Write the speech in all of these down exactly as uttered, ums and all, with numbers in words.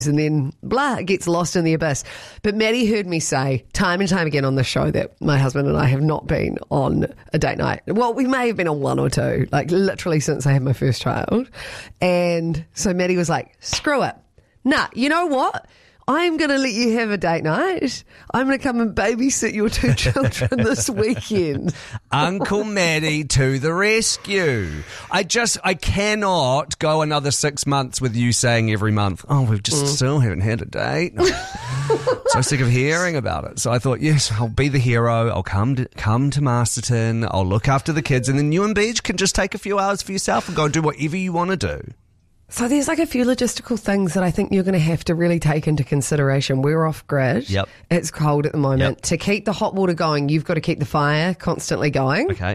and then blah, it gets lost in the abyss. But Maddie heard me say time and time again on the show that my husband and I have not been on a date night. Well, we may have been on one or two, like literally since I had my first child. And so Maddie was like, screw it. Nah, you know what? I'm going to let you have a date night. I'm going to come and babysit your two children this weekend. Uncle Maddie to the rescue. I just, I cannot go another six months with you saying every month, oh, we just mm. still haven't had a date. So sick of hearing about it. So I thought, yes, I'll be the hero. I'll come to, come to Masterton. I'll look after the kids. And then you and Beach can just take a few hours for yourself and go and do whatever you want to do. So there's like a few logistical things that I think you're going to have to really take into consideration. We're off grid. Yep. It's cold at the moment. Yep. To keep the hot water going, you've got to keep the fire constantly going. Okay.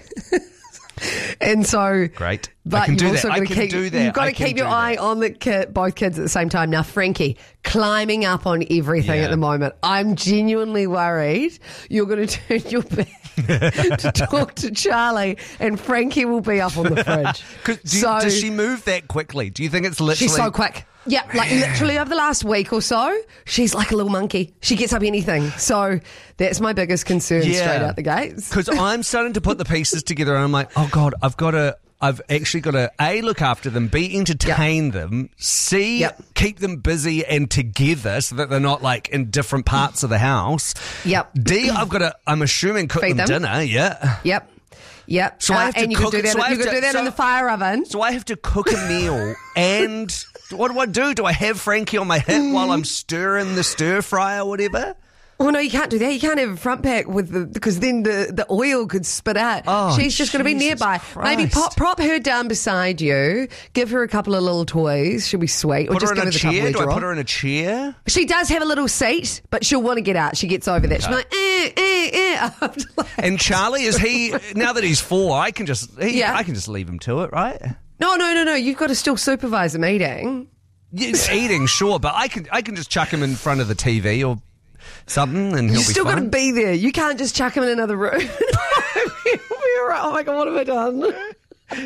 And so, great. But I can you've do also that. got I to can keep, do that. You've got I to keep your that. eye on the kid, both kids at the same time. Now, Frankie, climbing up on everything yeah. at the moment. I'm genuinely worried you're going to turn your back to talk to Charlie, and Frankie will be up on the fridge. do you, so, does she move that quickly? Do you think it's literally? She's so quick. Yeah, like literally over the last week or so, she's like a little monkey. She gets up anything. So that's my biggest concern yeah. straight out the gates. Because I'm starting to put the pieces together and I'm like, oh God, I've got to, I've actually got to A, look after them, B, entertain yep. them, C, yep. keep them busy and together so that they're not like in different parts of the house. Yep. D, I've got to, I'm assuming, cook them, them dinner, yeah. Yep. Yep. So uh, I have to and you cook can do that, so you can to, do that so, in the fire oven. So I have to cook a meal and what do I do? Do I have Frankie on my hip while I'm stirring the stir fry or whatever? Oh, no, you can't do that. You can't have a front pack with the, because then the, the oil could spit out. Oh, She's just going to be nearby. Christ. Maybe pop, prop her down beside you. Give her a couple of little toys. She'll be sweet. Or put just her in give a her the chair? Do I drop. put her in a chair? She does have a little seat, but she'll want to get out. She gets over that. Okay. She's like, eh, eh, eh. Like, and Charlie, is he, now that he's four, I can just, he, yeah. I can just leave him to it, right? No, no, no, no. You've got to still supervise him eating. Yeah, eating, sure, but I can, I can just chuck him in front of the T V or something and he'll You've be still fine. got to be there. You can't just chuck him in another room. He'll be all right. Oh my God, what have I done? What have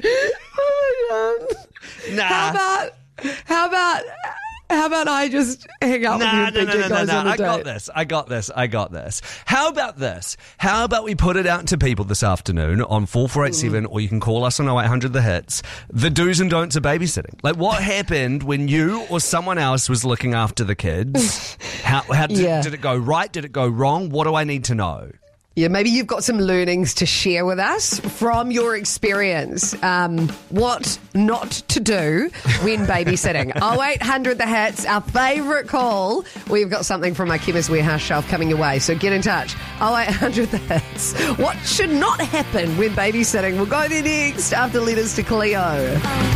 I done? Nah. How about, how about, how about I just hang out Nah, with you and no, B J no, no, guys no, no. on a I got date? this. I got this. I got this. How about this? How about we put it out to people this afternoon on four four eight seven, or you can call us on oh eight hundred the hits, the do's and don'ts of babysitting. Like, what happened when you or someone else was looking after the kids? How, how did, Yeah. did it go right? Did it go wrong? What do I need to know? Yeah, maybe you've got some learnings to share with us from your experience. Um, what not to do when babysitting. oh eight hundred the hits, our favourite call. We've got something from our Chemist Warehouse shelf coming your way, so get in touch. oh eight hundred the hits. What should not happen when babysitting? We'll go there next after Letters to Cleo.